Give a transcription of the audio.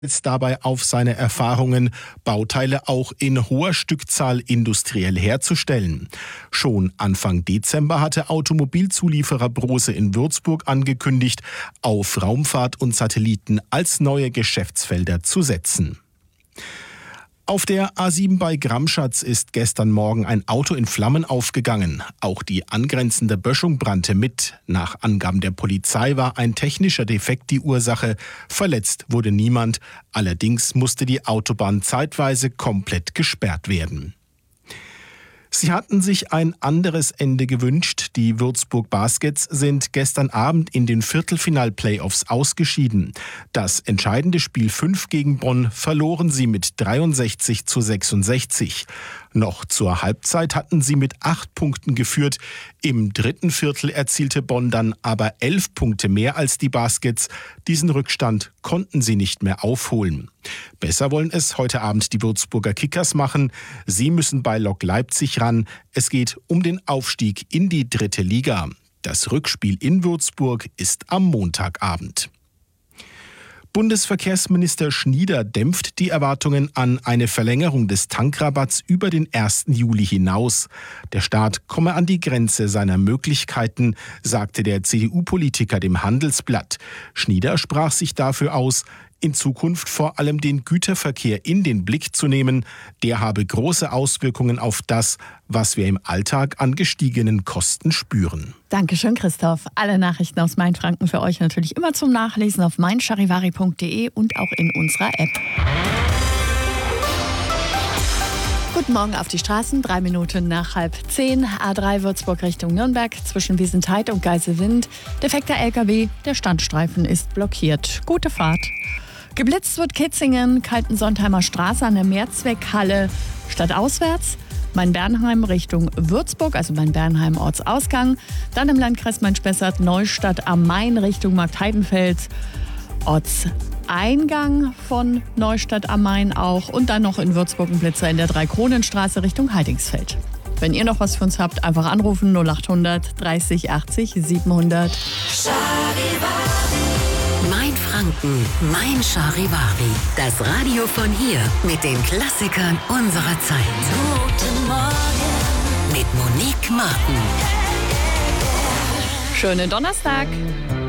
setzt dabei auf seine Erfahrungen, Bauteile auch in hoher Stückzahl industriell herzustellen. Schon Anfang Dezember hatte Automobilzulieferer Brose in Würzburg angekündigt, auf Raumfahrt und Satelliten als neue Geschäftsfelder zu setzen. Auf der A7 bei Gramschatz ist gestern Morgen ein Auto in Flammen aufgegangen. Auch die angrenzende Böschung brannte mit. Nach Angaben der Polizei war ein technischer Defekt die Ursache. Verletzt wurde niemand. Allerdings musste die Autobahn zeitweise komplett gesperrt werden. Sie hatten sich ein anderes Ende gewünscht. Die Würzburg Baskets sind gestern Abend in den Viertelfinal-Playoffs ausgeschieden. Das entscheidende Spiel 5 gegen Bonn verloren sie mit 63:66. Noch zur Halbzeit hatten sie mit 8 Punkten geführt. Im dritten Viertel erzielte Bonn dann aber 11 Punkte mehr als die Baskets. Diesen Rückstand konnten sie nicht mehr aufholen. Besser wollen es heute Abend die Würzburger Kickers machen. Sie müssen bei Lok Leipzig ran. Es geht um den Aufstieg in die 3. Liga. Das Rückspiel in Würzburg ist am Montagabend. Bundesverkehrsminister Schnieder dämpft die Erwartungen an eine Verlängerung des Tankrabatts über den 1. Juli hinaus. Der Staat komme an die Grenze seiner Möglichkeiten, sagte der CDU-Politiker dem Handelsblatt. Schnieder sprach sich dafür aus, in Zukunft vor allem den Güterverkehr in den Blick zu nehmen. Der habe große Auswirkungen auf das, was wir im Alltag an gestiegenen Kosten spüren. Dankeschön, Christoph. Alle Nachrichten aus Mainfranken für euch natürlich immer zum Nachlesen auf meincharivari.de und auch in unserer App. Guten Morgen auf die Straßen, 3 Minuten nach 9:30. A3 Würzburg Richtung Nürnberg zwischen Wiesenthal und Geiselwind. Defekter LKW, der Standstreifen ist blockiert. Gute Fahrt. Geblitzt wird Kitzingen, Kaltensontheimer Straße an der Mehrzweckhalle stadtauswärts. Main-Bernheim Richtung Würzburg, also Main-Bernheim Ortsausgang. Dann im Landkreis Main-Spessart Neustadt am Main Richtung Marktheidenfeld. Ortseingang von Neustadt am Main auch. Und dann noch in Würzburg ein Blitzer in der Dreikronenstraße Richtung Heidingsfeld. Wenn ihr noch was für uns habt, einfach anrufen 0800 30 80 700. Mainfranken, Mein Charivari. Das Radio von hier mit den Klassikern unserer Zeit. Guten Morgen mit Monique Martin. Schönen Donnerstag.